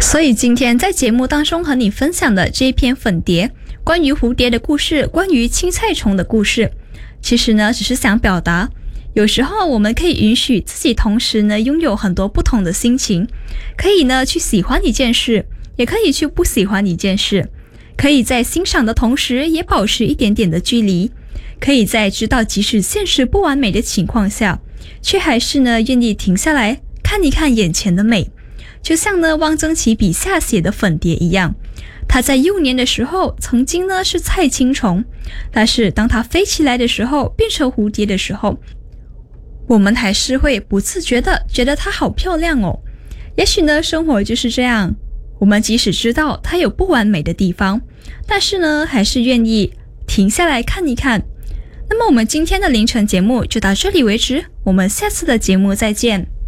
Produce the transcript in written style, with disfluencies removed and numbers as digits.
所以今天在节目当中和你分享的这一篇粉蝶，关于蝴蝶的故事，关于青菜虫的故事，其实呢只是想表达，有时候我们可以允许自己同时呢拥有很多不同的心情，可以呢去喜欢一件事，也可以去不喜欢一件事，可以在欣赏的同时也保持一点点的距离，可以在知道即使现实不完美的情况下，却还是呢愿意停下来看一看眼前的美。就像呢汪曾祺笔下写的粉蝶一样，它在幼年的时候曾经呢是菜青虫，但是当它飞起来的时候，变成蝴蝶的时候，我们还是会不自觉的觉得它好漂亮哦。也许呢生活就是这样，我们即使知道它有不完美的地方，但是呢还是愿意停下来看一看。那么我们今天的凌晨节目就到这里为止，我们下次的节目再见。